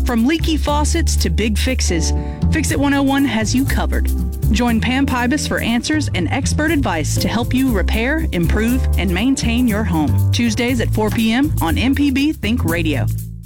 From leaky faucets to big fixes, Fix It 101 has you covered. Join Pam Pybus for answers and expert advice to help you repair, improve, and maintain your home. Tuesdays at 4 p.m. on MPB Think Radio.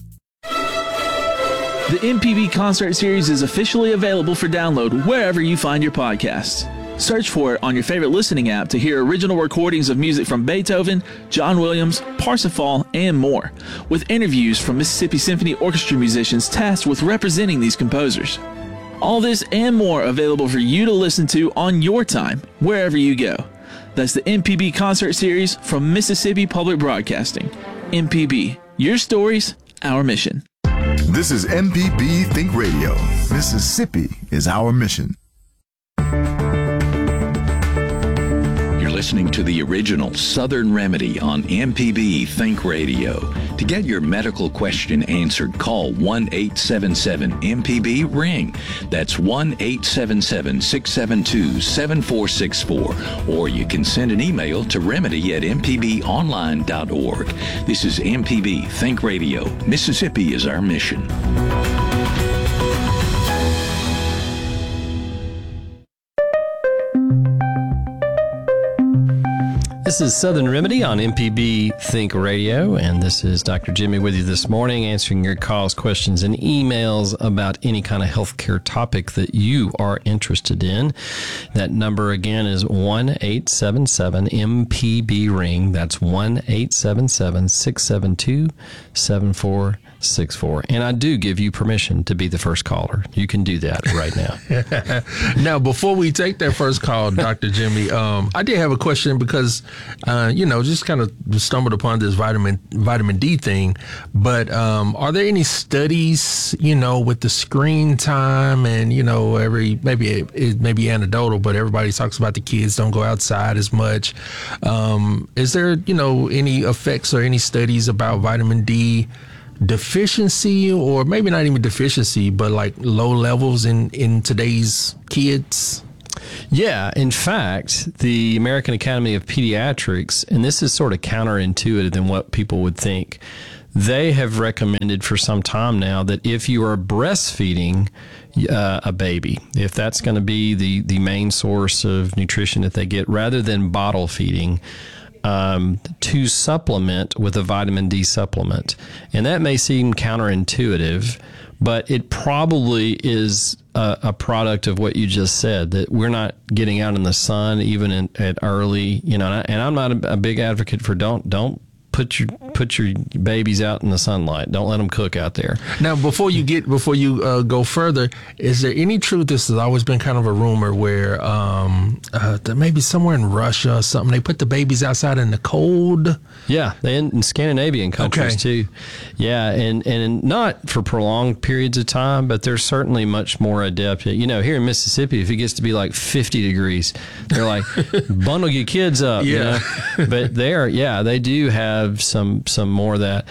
The MPB Concert Series is officially available for download wherever you find your podcasts. Search for it on your favorite listening app to hear original recordings of music from Beethoven, John Williams, Parsifal, and more, with interviews from Mississippi Symphony Orchestra musicians tasked with representing these composers. All this and more available for you to listen to on your time, wherever you go. That's the MPB Concert Series from Mississippi Public Broadcasting. MPB, your stories, our mission. This is MPB Think Radio. Mississippi is our mission. Listening to the original Southern Remedy on MPB Think Radio. To get your medical question answered, call 1-877-MPB-RING. That's 1-877-672-7464. Or you can send an email to remedy@mpbonline.org. This is MPB Think Radio. Mississippi is our mission. This is Southern Remedy on MPB Think Radio, and this is Dr. Jimmy with you this morning, answering your calls, questions, and emails about any kind of healthcare topic that you are interested in. That number again is 1-877-MPB-RING. That's 1-877-672-7464. And I do give you permission to be the first caller. You can do that right now. Now, before we take that first call, Dr. Jimmy, I did have a question because, just kind of stumbled upon this vitamin D thing. But are there any studies, with the screen time and, maybe it may be anecdotal, but everybody talks about the kids don't go outside as much. Is there, any effects or any studies about vitamin D deficiency, or maybe not even deficiency, but like low levels in today's kids? Yeah, in fact, the American Academy of Pediatrics, and this is sort of counterintuitive than what people would think, they have recommended for some time now that if you are breastfeeding a baby, if that's going to be the main source of nutrition that they get, rather than bottle feeding, to supplement with a vitamin D supplement. And that may seem counterintuitive, but it probably is a product of what you just said, that we're not getting out in the sun even at early, and I'm not a big advocate for don't put your babies out in the sunlight. Don't let them cook out there. Now, before you go further, is there any truth? This has always been kind of a rumor where maybe somewhere in Russia or something, they put the babies outside in the cold. Yeah, in Scandinavian countries too. Yeah, and not for prolonged periods of time, but they're certainly much more adept. Here in Mississippi, if it gets to be like 50 degrees, they're like, bundle your kids up. Yeah. But they do have some more of that.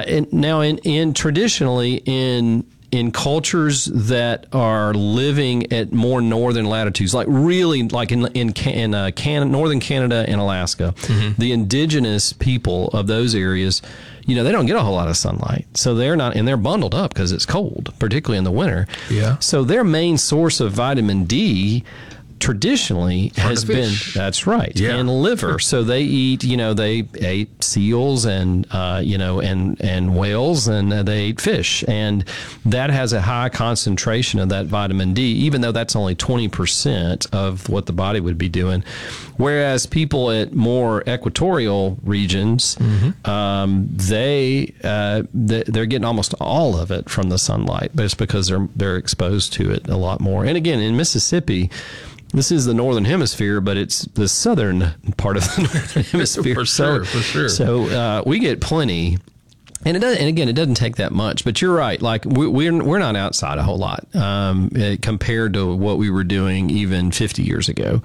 Traditionally in cultures that are living at more northern latitudes, like really like in northern Canada and Alaska, the indigenous people of those areas, they don't get a whole lot of sunlight, so they're bundled up because it's cold, particularly in the winter. Yeah. So their main source of vitamin D traditionally has been, that's right, and liver. So they eat, they ate seals and whales, and they ate fish, and that has a high concentration of that vitamin D, even though that's only 20% of what the body would be doing. Whereas people at more equatorial regions, they're getting almost all of it from the sunlight, but it's because they're exposed to it a lot more. And again, in Mississippi, this is the northern hemisphere, but it's the southern part of the northern hemisphere. For sure. So we get plenty. And it doesn't take that much. But you're right. Like we're not outside a whole lot compared to what we were doing even 50 years ago.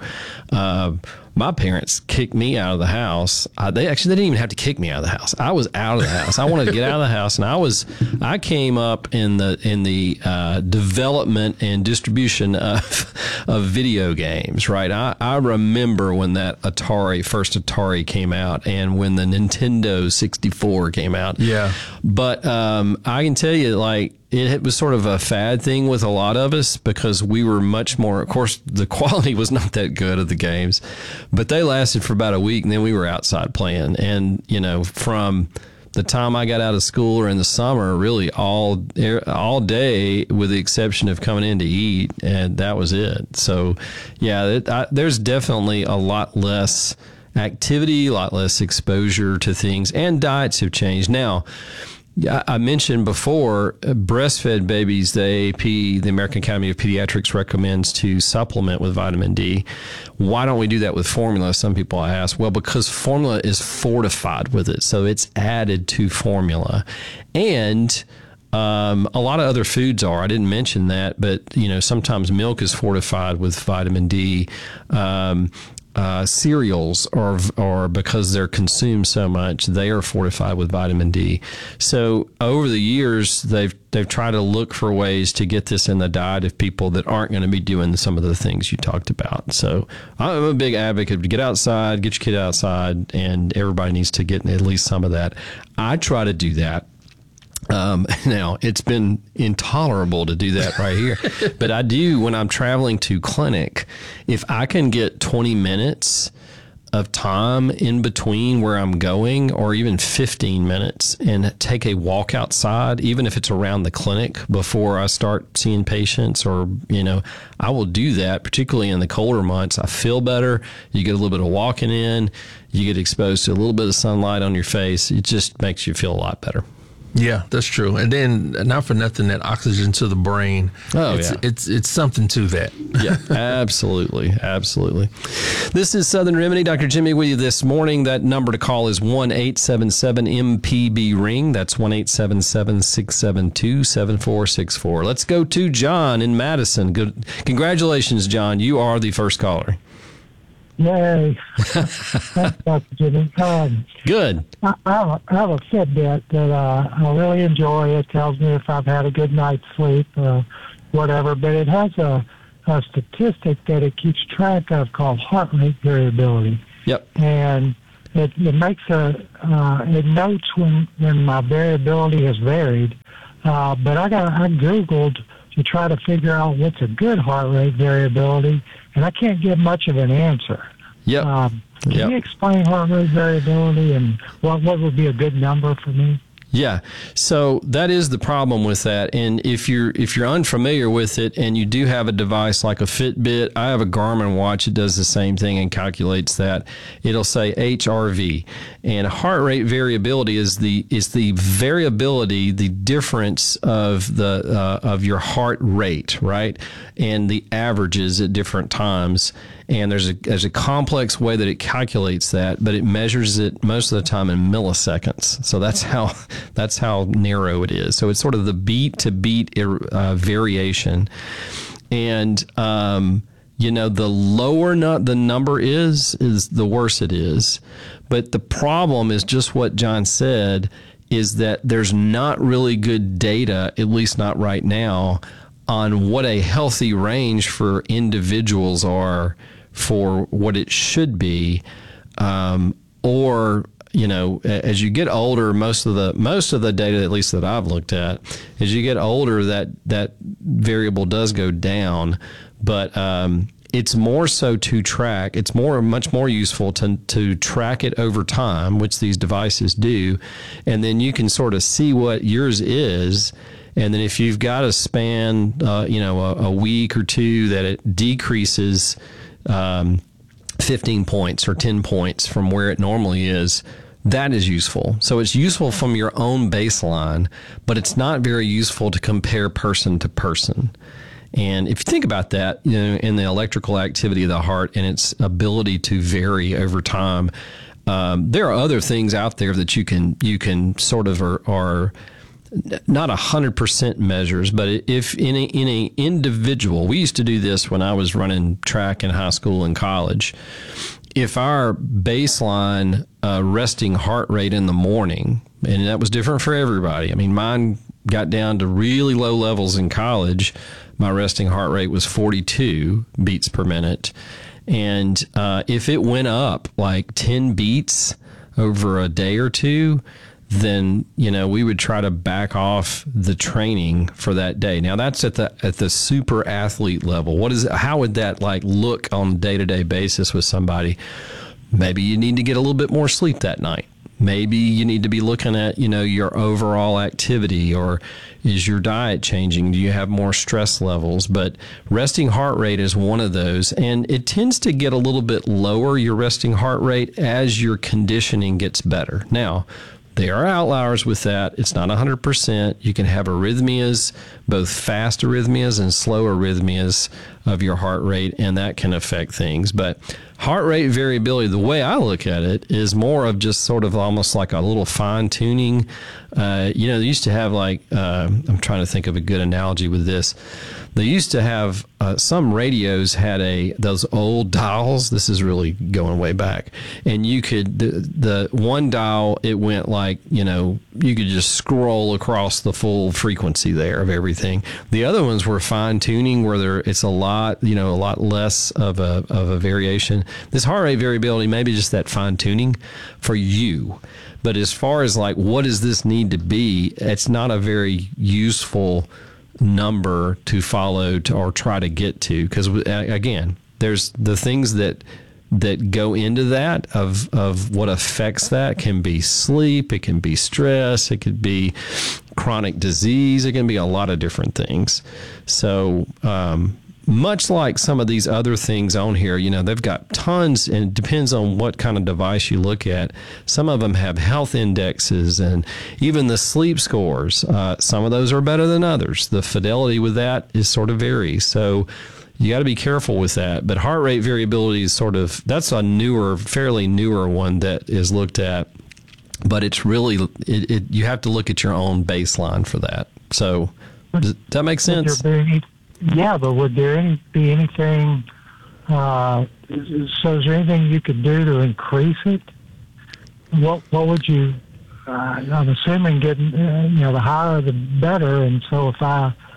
My parents kicked me out of the house. They didn't even have to kick me out of the house. I was out of the house. I wanted to get out of the house, and I came up in the development and distribution of video games. Right. I remember when that first Atari came out, and when the Nintendo 64 came out. Yeah. But I can tell you, like, it was sort of a fad thing with a lot of us because we were much more, of course, the quality was not that good of the games, but they lasted for about a week and then we were outside playing. And, from the time I got out of school or in the summer, really all day with the exception of coming in to eat, and that was it. So, yeah, there's definitely a lot less activity, a lot less exposure to things, and diets have changed. Now, I mentioned before, breastfed babies, the AAP, the American Academy of Pediatrics, recommends to supplement with vitamin D. Why don't we do that with formula? Some people ask. Well, because formula is fortified with it, so it's added to formula. And a lot of other foods are. I didn't mention that, but sometimes milk is fortified with vitamin D. Cereals or because they're consumed so much, they are fortified with vitamin D. So over the years, they've tried to look for ways to get this in the diet of people that aren't going to be doing some of the things you talked about. So I'm a big advocate to get outside, get your kid outside, and everybody needs to get at least some of that. I try to do that. Now, it's been intolerable to do that right here, but I do when I'm traveling to clinic. If I can get 20 minutes of time in between where I'm going, or even 15 minutes, and take a walk outside, even if it's around the clinic before I start seeing patients, or, I will do that, particularly in the colder months. I feel better. You get a little bit of walking in, you get exposed to a little bit of sunlight on your face. It just makes you feel a lot better. Yeah, that's true. And then, not for nothing, that oxygen to the brain. It's something to that. Yeah, absolutely. Absolutely. This is Southern Remedy. Dr. Jimmy with you this morning. That number to call is 1-877-MPB-RING. That's 1-877-672-7464. Let's go to John in Madison. Good. Congratulations, John. You are the first caller. Yay. Thanks, Dr. Jimmy. Good. I have a Fitbit that I really enjoy. It tells me if I've had a good night's sleep, whatever. But it has a statistic that it keeps track of called heart rate variability. Yep. And it makes it notes when my variability has varied. But I Googled to try to figure out what's a good heart rate variability, and I can't get much of an answer. Yep. Can you explain heart rate variability and what would be a good number for me? Yeah. So that is the problem with that. And if you're unfamiliar with it and you do have a device like a Fitbit, I have a Garmin watch that does the same thing and calculates that. It'll say HRV. And heart rate variability is the variability, the difference of of your heart rate, right? And the averages at different times. And there's a complex way that it calculates that, but it measures it most of the time in milliseconds. So that's how narrow it is. So it's sort of the beat to beat variation. And the lower the number is the worse it is. But the problem is just what John said, is that there's not really good data, at least not right now, on what a healthy range for individuals are for what it should be, or as you get older, most of the data, at least that I've looked at, as you get older, that variable does go down, but it's more so to track. It's much more useful to track it over time, which these devices do, and then you can sort of see what yours is. And then if you've got a span, a week or two that it decreases 15 points or 10 points from where it normally is, that is useful. So it's useful from your own baseline, but it's not very useful to compare person to person. And if you think about that, in the electrical activity of the heart and its ability to vary over time, there are other things out there that you can sort of are not 100% measures, but if in a individual, we used to do this when I was running track in high school and college. If our baseline resting heart rate in the morning, and that was different for everybody. I mean, mine got down to really low levels in college. My resting heart rate was 42 beats per minute. And if it went up like 10 beats over a day or two, then, we would try to back off the training for that day. Now that's at the super athlete level. How would that look on a day-to-day basis with somebody? Maybe you need to get a little bit more sleep that night. Maybe you need to be looking at, your overall activity, or is your diet changing? Do you have more stress levels? But resting heart rate is one of those, and it tends to get a little bit lower, your resting heart rate, as your conditioning gets better. Now, there are outliers with that. It's not 100%. You can have arrhythmias, both fast arrhythmias and slow arrhythmias of your heart rate, and that can affect things. But heart rate variability, the way I look at it, is more of just sort of almost like a little fine tuning. They used to have I'm trying to think of a good analogy with this. They used to have some radios had those old dials. This is really going way back, and you could the one dial, it went you could just scroll across the full frequency there of everything. The other ones were fine tuning, where it's a lot less of a variation. This heart rate variability may be just that fine tuning for you. But as far as what does this need to be, it's not a very useful number to follow or try to get to, because again, there's the things that go into that of what affects that. Can be sleep, it can be stress, it could be chronic disease, it can be a lot of different things. So much like some of these other things on here, they've got tons, and it depends on what kind of device you look at. Some of them have health indexes, and even the sleep scores. Some of those are better than others. The fidelity with that is sort of varies. So you got to be careful with that. But heart rate variability is that's a fairly newer one that is looked at. But it's really, you have to look at your own baseline for that. So does that make sense? Yeah, but would there be anything, so is there anything you could do to increase it? What would you, I'm assuming getting, the higher the better, and so if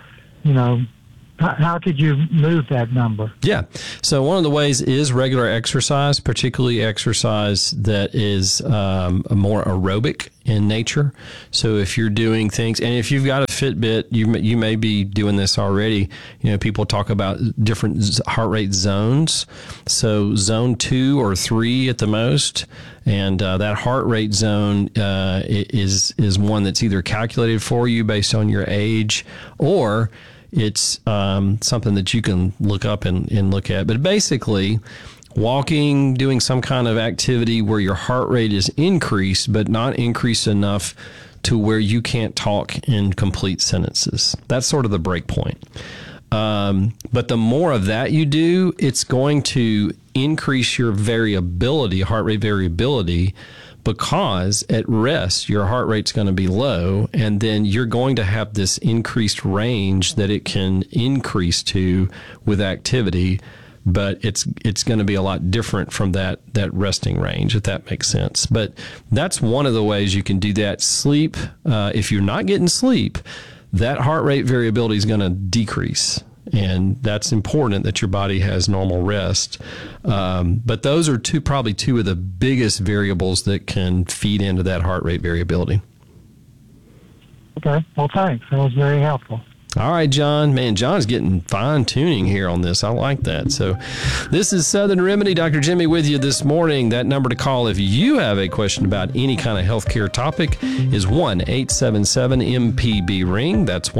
how could you move that number? Yeah. So one of the ways is regular exercise, particularly exercise that is more aerobic in nature. So if you're doing things, and if you've got a Fitbit, you may be doing this already. People talk about different heart rate zones. So zone 2 or 3 at the most. And that heart rate zone is one that's either calculated for you based on your age, or it's something that you can look up and look at. But basically, walking, doing some kind of activity where your heart rate is increased, but not increased enough to where you can't talk in complete sentences. That's sort of the break point. But the more of that you do, it's going to increase your variability, heart rate variability, because at rest, your heart rate's going to be low, and then you're going to have this increased range that it can increase to with activity, but it's going to be a lot different from that resting range, if that makes sense. But that's one of the ways you can do that. Sleep, if you're not getting sleep, that heart rate variability is going to decrease. And that's important that your body has normal rest. But those are probably two of the biggest variables that can feed into that heart rate variability. Okay. Well, thanks. That was very helpful. All right, John. Man, John's getting fine-tuning here on this. I like that. So this is Southern Remedy. Dr. Jimmy with you this morning. That number to call if you have a question about any kind of healthcare topic is 1-877-MPB-RING. That's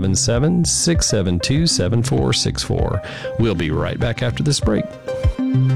1-877-672-7464. We'll be right back after this break.